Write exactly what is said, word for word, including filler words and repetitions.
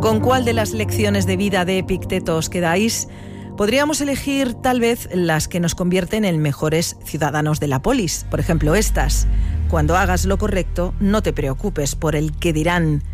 ¿Con cuál de las lecciones de vida de Epicteto os quedáis? Podríamos elegir tal vez las que nos convierten en mejores ciudadanos de la polis. Por ejemplo, estas: cuando hagas lo correcto, no te preocupes por el qué dirán.